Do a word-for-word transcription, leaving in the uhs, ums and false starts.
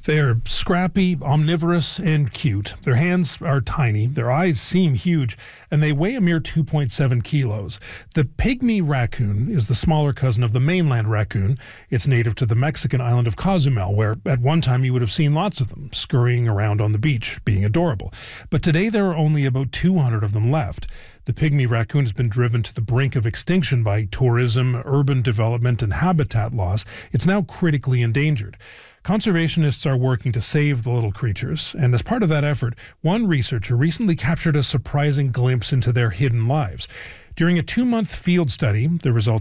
They are scrappy, omnivorous, and cute. Their hands are tiny, their eyes seem huge, and they weigh a mere two point seven kilos. The pygmy raccoon is the smaller cousin of the mainland raccoon. It's native to the Mexican island of Cozumel, where at one time you would have seen lots of them scurrying around on the beach, being adorable. But today there are only about two hundred of them left. The pygmy raccoon has been driven to the brink of extinction by tourism, urban development, and habitat loss. It's now critically endangered. Conservationists are working to save the little creatures, and as part of that effort, one researcher recently captured a surprising glimpse into their hidden lives. During a two-month field study, the results